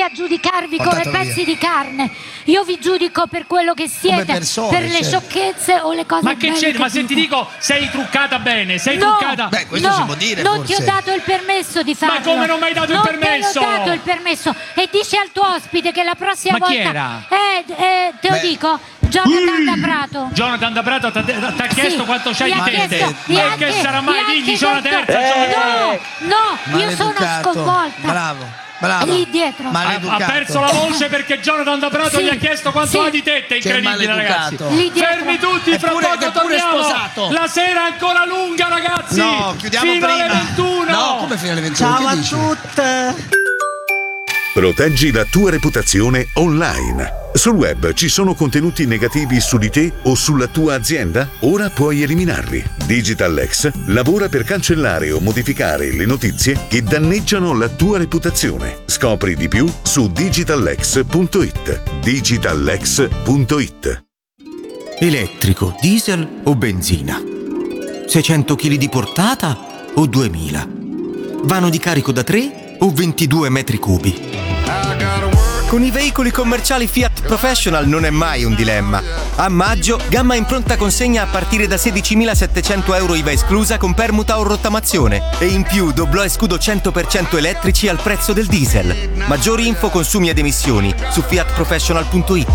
a giudicarvi come pezzi di carne. Io vi giudico per quello che siete, persone, per le sciocchezze o le cose ma che c'è? Ma se ti dico sei truccata bene, sei truccata. Beh, questo si può dire, non forse. ti ho dato il permesso di farlo. Ma come non mi hai dato il permesso? Non ti ho dato il permesso. E dici al tuo ospite che la prossima Ma chi volta era? te lo dico, Jonathan da Prato. Jonathan da Prato ti ha chiesto quanto c'hai di tette. Ma che sarà mai? Digli c'ho una terza. No, io sono sconvolta. Bravo. Lì dietro. Ha perso la voce perché Jonathan da Prato gli ha chiesto quanto ha di tette. Incredibile, ragazzi. Fermi tutti, fra poco torniamo. Sposato. La sera è ancora lunga, ragazzi. No, chiudiamo fino prima. alle 21. No, come fino alle 21? Ciao a tutte. Proteggi la tua reputazione online. Sul web ci sono contenuti negativi su di te o sulla tua azienda? Ora puoi eliminarli. DigitalX lavora per cancellare o modificare le notizie che danneggiano la tua reputazione. Scopri di più su digitalx.it. digitalx.it. Elettrico, diesel o benzina? 600 kg di portata o 2000? Vano di carico da 3 o 22 metri cubi? Con i veicoli commerciali Fiat Professional non è mai un dilemma. A maggio, gamma in pronta consegna a partire da 16.700 euro IVA esclusa con permuta o rottamazione. E in più doblò e scudo 100% elettrici al prezzo del diesel. Maggiori info, consumi ed emissioni su fiatprofessional.it.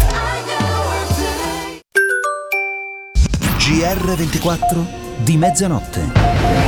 GR24 di mezzanotte.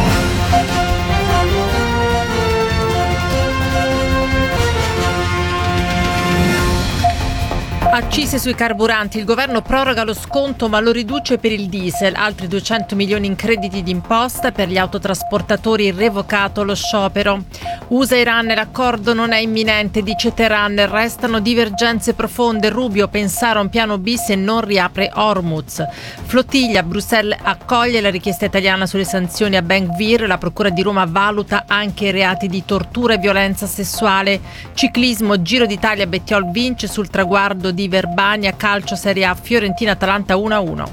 Accise sui carburanti, il governo proroga lo sconto ma lo riduce per il diesel, altri 200 milioni in crediti d'imposta per gli autotrasportatori, revocato lo sciopero. USA-Iran, l'accordo non è imminente, dice Teheran, restano divergenze profonde, Rubio pensare a un piano B se non riapre Hormuz. Flottiglia, Bruxelles accoglie la richiesta italiana sulle sanzioni a Ben Gvir, la procura di Roma valuta anche i reati di tortura e violenza sessuale. Ciclismo, Giro d'Italia, Bettiol vince sul traguardo di Verbania, calcio Serie A, Fiorentina-Atalanta 1-1.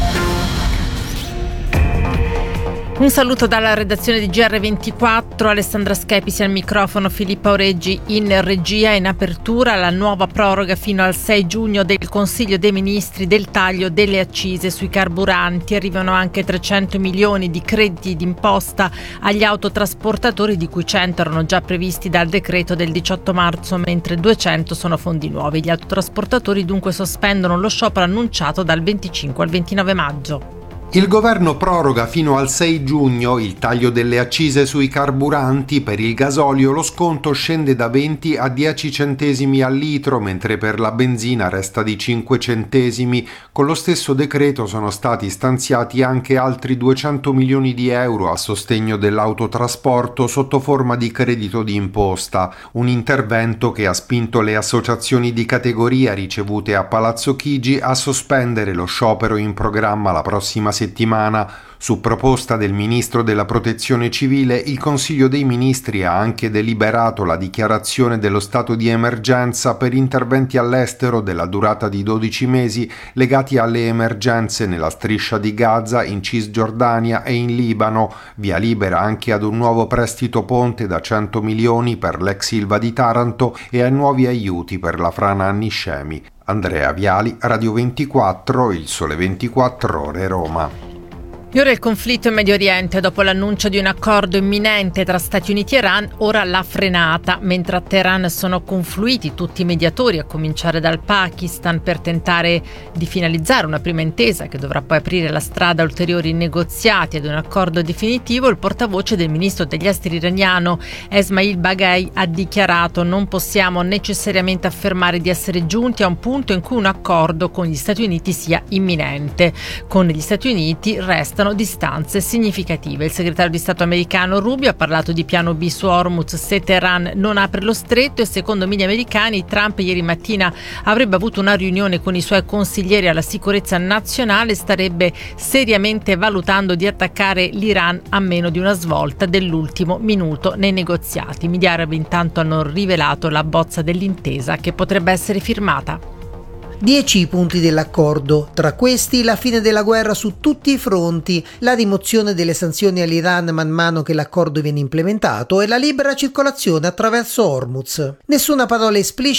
Un saluto dalla redazione di GR24, Alessandra Schepisi al microfono, Filippo Oreggi in regia. In apertura la nuova proroga fino al 6 giugno del Consiglio dei Ministri del taglio delle accise sui carburanti. Arrivano anche 300 milioni di crediti d'imposta agli autotrasportatori, di cui 100 erano già previsti dal decreto del 18 marzo, mentre 200 sono fondi nuovi. Gli autotrasportatori dunque sospendono lo sciopero annunciato dal 25 al 29 maggio. Il governo proroga fino al 6 giugno il taglio delle accise sui carburanti. Per il gasolio lo sconto scende da 20 a 10 centesimi al litro, mentre per la benzina resta di 5 centesimi. Con lo stesso decreto sono stati stanziati anche altri 200 milioni di euro a sostegno dell'autotrasporto sotto forma di credito di imposta, un intervento che ha spinto le associazioni di categoria ricevute a Palazzo Chigi a sospendere lo sciopero in programma la prossima settimana. Su proposta del ministro della Protezione Civile, il Consiglio dei Ministri ha anche deliberato la dichiarazione dello stato di emergenza per interventi all'estero della durata di 12 mesi legati alle emergenze nella striscia di Gaza, in Cisgiordania e in Libano. Via libera anche ad un nuovo prestito ponte da 100 milioni per l'ex Ilva di Taranto e ai nuovi aiuti per la frana Anniscemi. Andrea Viali, Radio 24, Il Sole 24 Ore, Roma. E ora il conflitto in Medio Oriente, dopo l'annuncio di un accordo imminente tra Stati Uniti e Iran, ora l'ha frenata, mentre a Teheran sono confluiti tutti i mediatori, a cominciare dal Pakistan, per tentare di finalizzare una prima intesa che dovrà poi aprire la strada a ulteriori negoziati ad un accordo definitivo. Il portavoce del ministro degli esteri iraniano Esmail Baghei ha dichiarato: non possiamo necessariamente affermare di essere giunti a un punto in cui un accordo con gli Stati Uniti sia imminente. Con gli Stati Uniti restano distanze significative. Il segretario di Stato americano Rubio ha parlato di piano B su Hormuz se Teheran non apre lo stretto, e secondo media americani Trump ieri mattina avrebbe avuto una riunione con i suoi consiglieri alla sicurezza nazionale e starebbe seriamente valutando di attaccare l'Iran a meno di una svolta dell'ultimo minuto nei negoziati. I media arabi intanto hanno rivelato la bozza dell'intesa che potrebbe essere firmata. 10 i punti dell'accordo, tra questi la fine della guerra su tutti i fronti, la rimozione delle sanzioni all'Iran man mano che l'accordo viene implementato e la libera circolazione attraverso Hormuz. Nessuna parola esplicita